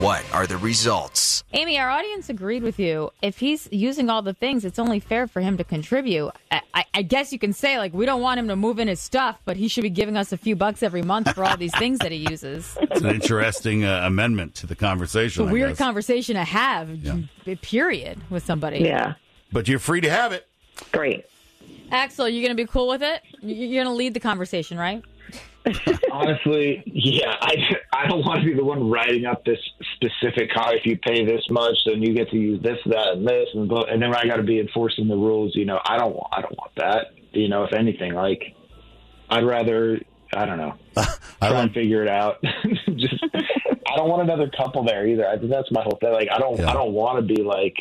What are the results? Amy, our audience agreed with you. If he's using all the things, it's only fair for him to contribute. I guess you can say, like, we don't want him to move in his stuff, but he should be giving us a few bucks every month for all these things that he uses. It's an interesting amendment to the conversation. It's a weird conversation to have, period, with somebody. Yeah. But you're free to have it. Great. Axel, you going to be cool with it? You're going to lead the conversation, right? Honestly, yeah, I don't want to be the one writing up this specific car. If you pay this much, then you get to use this, that, and this, and then I got to be enforcing the rules. I don't want that. If anything, like, I'd rather, I don't know, try and figure it out. I don't want another couple there either. I think that's my whole thing. Like, I don't want to be like,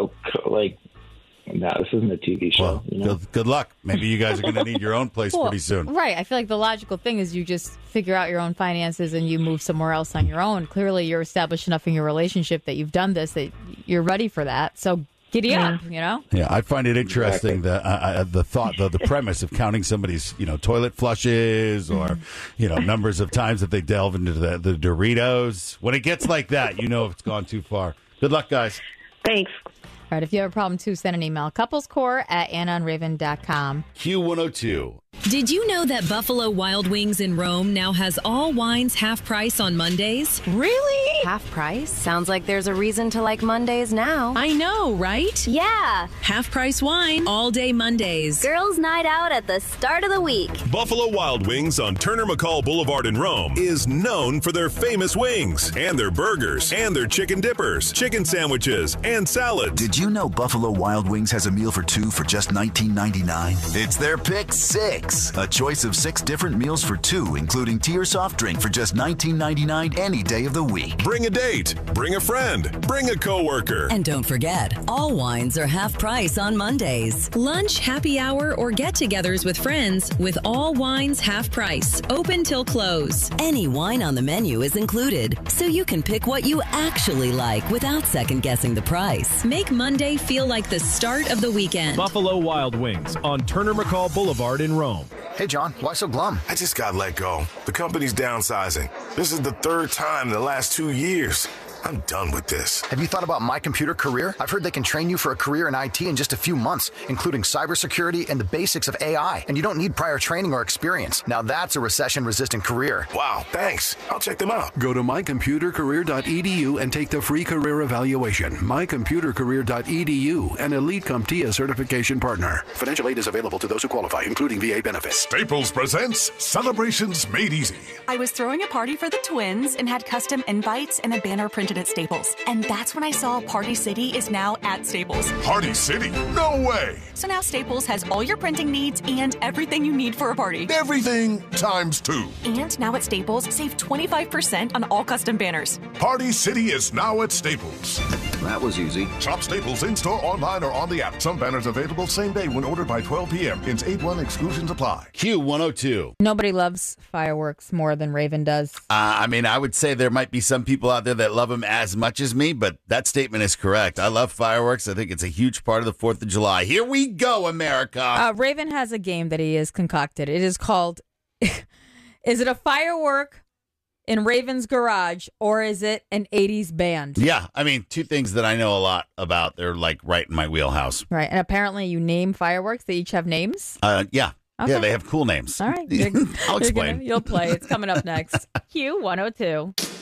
no, this isn't a TV show. Well, good luck. Maybe you guys are going to need your own place pretty soon. Right. I feel like the logical thing is you just figure out your own finances and you move somewhere else on your own. Clearly, you're established enough in your relationship that you've done this, that you're ready for that. So giddy up, Yeah, I find it interesting that the premise of counting somebody's, toilet flushes or, numbers of times that they delve into the Doritos. When it gets like that, it's gone too far. Good luck, guys. Thanks. All right, if you have a problem, too, send an email. couplescore@AnnaandRaven.com. Q102. Did you know that Buffalo Wild Wings in Rome now has all wines half price on Mondays? Really? Half price? Sounds like there's a reason to like Mondays now. I know, right? Yeah. Half price wine all day Mondays. Girls' night out at the start of the week. Buffalo Wild Wings on Turner McCall Boulevard in Rome is known for their famous wings and their burgers and their chicken dippers, chicken sandwiches, and salads. Did you know Buffalo Wild Wings has a meal for two for just $19.99? It's their Pick Six. A choice of 6 different meals for two, including tea or soft drink for just $19.99 any day of the week. Bring a date, bring a friend, bring a coworker. And don't forget, all wines are half price on Mondays. Lunch, happy hour, or get-togethers with friends with all wines half price. Open till close. Any wine on the menu is included, so you can pick what you actually like without second-guessing the price. Make Monday feel like the start of the weekend. Buffalo Wild Wings on Turner McCall Boulevard in Rome. Hey, John, why so glum? I just got let go. The company's downsizing. This is the 3rd time in the last 2 years. I'm done with this. Have you thought about My Computer Career? I've heard they can train you for a career in IT in just a few months, including cybersecurity and the basics of AI. And you don't need prior training or experience. Now that's a recession-resistant career. Wow, thanks. I'll check them out. Go to mycomputercareer.edu and take the free career evaluation. mycomputercareer.edu, an Elite CompTIA certification partner. Financial aid is available to those who qualify, including VA benefits. Staples presents Celebrations Made Easy. I was throwing a party for the twins and had custom invites and a banner printed at Staples. And that's when I saw Party City is now at Staples. Party City? No way! So now Staples has all your printing needs and everything you need for a party. Everything times 2. And now at Staples, save 25% on all custom banners. Party City is now at Staples. That was easy. Shop Staples in-store, online, or on the app. Some banners available same day when ordered by 12 p.m. Ins 8-1 exclusions apply. Q102. Nobody loves fireworks more than Raven does. I would say there might be some people out there that love them as much as me, but that statement is correct. I love fireworks. I think it's a huge part of the 4th of July. Here we go, America. Raven has a game that he has concocted. It is called, is it a firework in Raven's garage or is it an 80s band? Yeah, 2 things that I know a lot about. They're like right in my wheelhouse. Right, and apparently you name fireworks. They each have names? Yeah. Okay. Yeah, they have cool names. All right. I'll explain. You'll play. It's coming up next. Q102.